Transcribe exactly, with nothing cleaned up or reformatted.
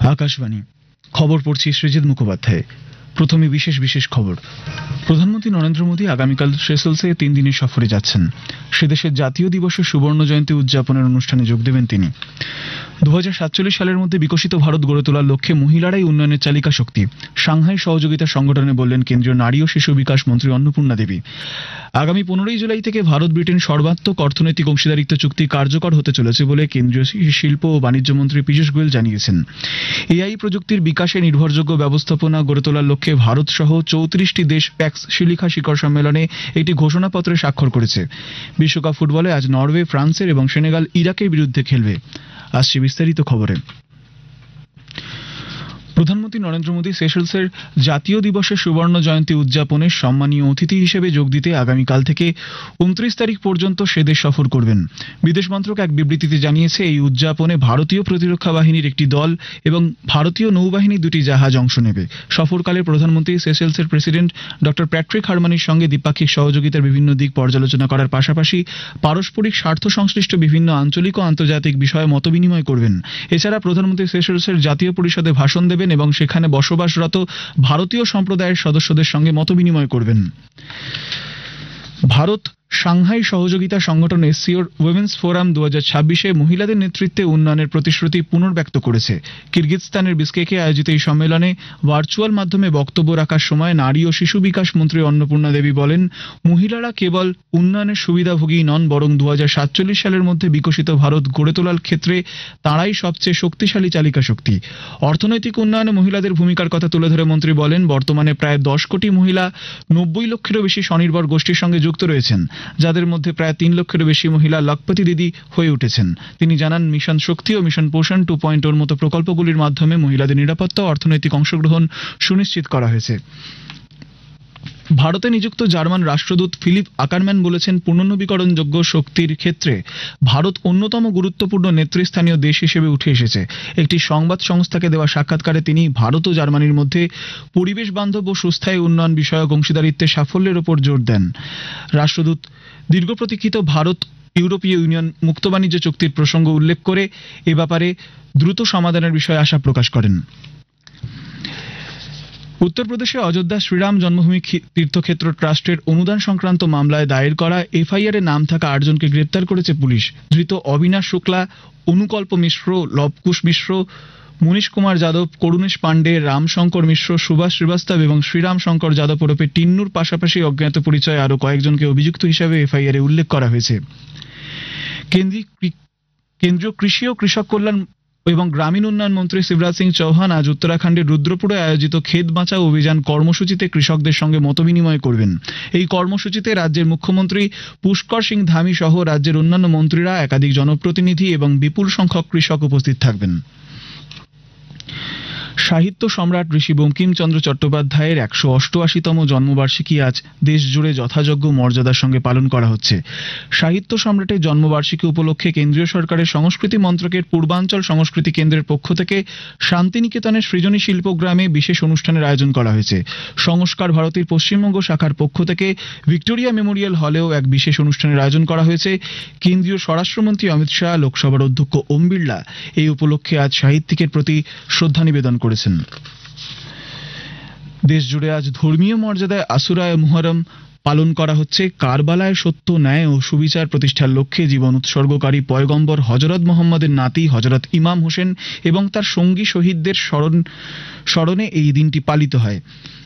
আকাশবাণী খবর পড়ছি সৃজিত মুখোপাধ্যায়। প্রথমে বিশেষ বিশেষ খবর। প্রধানমন্ত্রী নরেন্দ্র মোদী আগামীকাল সেসেলসে তিন দিনের সফরে যাচ্ছেন। সেদেশের জাতীয় দিবসের সুবর্ণ জয়ন্তী উদযাপনের অনুষ্ঠানে যোগ দেবেন তিনি। দু হাজার সাতচল্লিশ সালের মধ্যে বিকশিত ভারত গড়ে তোলার লক্ষ্যে মহিলারাই উন্নয়নের চালিকা শক্তি, সাংহাই সহযোগিতা সংগঠনে বললেন কেন্দ্রীয় নারী ও শিশু বিকাশ মন্ত্রী অন্নপূর্ণা দেবী। আগামী পনেরোই জুলাই থেকে ভারত ব্রিটেন সর্বাত্মক অর্থনৈতিক অংশীদারিত্ব চুক্তি কার্যকর হতে চলেছে বলে কেন্দ্রীয় শিল্প ও বাণিজ্য মন্ত্রী পীযূষ গোয়েল জানিয়েছেন। এআই প্রযুক্তির বিকাশে নির্ভরযোগ্য ব্যবস্থাপনা গড়ে তোলার লক্ষ্যে ভারত সহ চৌত্রিশটি দেশ প্যাক্স শিলিখা শিখর সম্মেলনে একটি ঘোষণাপত্রে স্বাক্ষর করেছে। বিশ্বকাপ ফুটবলে আজ নরওয়ে ফ্রান্সের এবং সেনেগাল ইরাকের বিরুদ্ধে খেলবে। আসছে বিস্তারিত খবরে। প্রধানমন্ত্রী নরেন্দ্র মোদী সেশেলসের জাতীয় দিবসের সুবর্ণ জয়ন্তী উদযাপনের সম্মানীয় অতিথি হিসেবে যোগ দিতে আগামীকাল থেকে উনত্রিশ তারিখ পর্যন্ত সেদেশ সফর করবেন। বিদেশ মন্ত্রক এক বিবৃতিতে জানিয়েছে, এই উদযাপনে ভারতীয় প্রতিরক্ষা বাহিনীর একটি দল এবং ভারতীয় নৌবাহিনীর দুটি জাহাজ অংশ নেবে। সফরকালে প্রধানমন্ত্রী সেশেলসের প্রেসিডেন্ট ডক্টর প্যাট্রিক হারমানির সঙ্গে দ্বিপাক্ষিক সহযোগিতার বিভিন্ন দিক পর্যালোচনা করার পাশাপাশি পারস্পরিক স্বার্থ সংশ্লিষ্ট বিভিন্ন আঞ্চলিক ও আন্তর্জাতিক বিষয়ে মতবিনিময় করবেন। এছাড়া প্রধানমন্ত্রী সেশেলসের জাতীয় পরিষদে ভাষণ দেবেন এবং সেখানে বসবাসরত ভারতীয় সম্প্রদায়ের সদস্যদের সঙ্গে মতবিনিময় করবেন। ভারত সাংহাই সহযোগিতা সংগঠন এসসিওর উইমেন্স ফোরাম দু হাজার ছাব্বিশে মহিলাদের নেতৃত্বে উন্নয়নের প্রতিশ্রুতি পুনর্ব্যক্ত করেছে। কিরগিজস্তানের বিস্কেকে আয়োজিত এই সম্মেলনে ভার্চুয়াল মাধ্যমে বক্তব্য রাখার সময় নারী ও শিশু বিকাশ মন্ত্রী অন্নপূর্ণা দেবী বলেন, মহিলারা কেবল উন্নয়নের সুবিধাভোগী নন, বরং দু হাজার সাতচল্লিশ সালের মধ্যে বিকশিত ভারত গড়ে তোলার ক্ষেত্রে তাঁরাই সবচেয়ে শক্তিশালী চালিকা শক্তি। অর্থনৈতিক উন্নয়নে মহিলাদের ভূমিকার কথা তুলে ধরে মন্ত্রী বলেন, বর্তমানে প্রায় দশ কোটি মহিলা নব্বই লক্ষেরও বেশি স্বনির্ভর গোষ্ঠীর সঙ্গে যুক্ত রয়েছেন, যাদের মধ্যে প্রায় তিন লক্ষেরও বেশি মহিলা লখপতি দিদি হয়ে উঠেছেন। তিনি জানান, মিশন শক্তি ও মিশন পোষণ টু পয়েন্ট ওর মতো প্রকল্পগুলির মাধ্যমে মহিলাদের নিরাপত্তা ও অর্থনৈতিক অংশগ্রহণ সুনিশ্চিত করা হয়েছে। ভারতে নিযুক্ত জার্মান রাষ্ট্রদূত ফিলিপ আকারম্যান বলেছেন, পুনর্নবীকরণযোগ্য শক্তির ক্ষেত্রে ভারত অন্যতম গুরুত্বপূর্ণ নেতৃস্থানীয় দেশ হিসেবে উঠে এসেছে। একটি সংবাদ সংস্থাকে দেওয়া সাক্ষাৎকারে তিনি ভারত ও জার্মানির মধ্যে পরিবেশ বান্ধব ও সুস্থায়ী উন্নয়ন বিষয়ক অংশীদারিত্বের সাফল্যের উপর জোর দেন। রাষ্ট্রদূত দীর্ঘ প্রতীক্ষিত ভারত ইউরোপীয় ইউনিয়ন মুক্ত বাণিজ্য চুক্তির প্রসঙ্গ উল্লেখ করে এ ব্যাপারে দ্রুত সমাধানের বিষয়ে আশা প্রকাশ করেন। উত্তরপ্রদেশে অযোধ্যা শ্রীরাম জন্মভূমি তীর্থক্ষেত্র ট্রাস্টের অনুদান সংক্রান্ত মামলায় দায়ের করা এফআইআর এ নাম থাকা আটজনকে গ্রেপ্তার করেছে পুলিশ। ধৃত অবিনাশ শুক্লা, অনুকল্প মিশ্র, লবকুশ মিশ্র, মনীশ কুমার যাদব, করুণেশ পাণ্ডে, রামশঙ্কর মিশ্র, সুভাষ শ্রীবাস্তব এবং শ্রীরাম শঙ্কর যাদব ওরফে টিন্নুর পাশাপাশি অজ্ঞাত পরিচয়ে আরও কয়েকজনকে অভিযুক্ত হিসাবে এফআইআর এ উল্লেখ করা হয়েছে। কেন্দ্রীয় কৃষি ও কৃষক কল্যাণ এবং গ্রামীণ উন্নয়ন মন্ত্রী শিবরাজ সিং চৌহান আজ উত্তরাখণ্ডের রুদ্রপুরে আয়োজিত ক্ষেত বাঁচাও অভিযান কর্মসূচিতে কৃষকদের সঙ্গে মতবিনিময় করবেন। এই কর্মসূচিতে রাজ্যের মুখ্যমন্ত্রী পুষ্কর সিং ধামি সহ রাজ্যের অন্যান্য মন্ত্রীরা, একাধিক জনপ্রতিনিধি এবং বিপুল সংখ্যক কৃষক উপস্থিত থাকবেন। সাহিত্য সম্রাট ঋষি বঙ্কিমচন্দ্র চট্টোপাধ্যায়ের একশো অষ্টআশিতম জন্মবার্ষিকী আজ দেশ জুড়ে যথাযোগ্য মর্যাদার সঙ্গে পালন করা হচ্ছে। সাহিত্য সম্রাটের জন্মবার্ষিকী উপলক্ষে কেন্দ্রীয় সরকারের সংস্কৃতি মন্ত্রকের পূর্বাঞ্চল সংস্কৃতি কেন্দ্রের পক্ষ থেকে শান্তিনিকেতনের সৃজনী শিল্পগ্রামে বিশেষ অনুষ্ঠানের আয়োজন করা হয়েছে। সংস্কার ভারতীর পশ্চিমবঙ্গ শাখার পক্ষ থেকে ভিক্টোরিয়া মেমোরিয়াল হলেও এক বিশেষ অনুষ্ঠানের আয়োজন করা হয়েছে। কেন্দ্রীয় স্বরাষ্ট্রমন্ত্রী অমিত শাহ, লোকসভার অধ্যক্ষ ওম বিড়লা এই উপলক্ষে আজ সাহিত্যিকের প্রতি শ্রদ্ধা নিবেদন করেছেন। দেশ জুড়ে আজ ধর্মীয় মর্যাদায় আশুরায়ে মুহররম পালন করা হচ্ছে। কারবালায় সত্য, ন্যায় ও সুবিচার প্রতিষ্ঠার লক্ষ্যে জীবন উৎসর্গকারী পয়গম্বর হযরত মুহাম্মদের নাতি হযরত ইমাম হোসেন এবং তার সঙ্গী শহীদদের স্মরণ স্মরণে এই দিনটি পালিত হয়।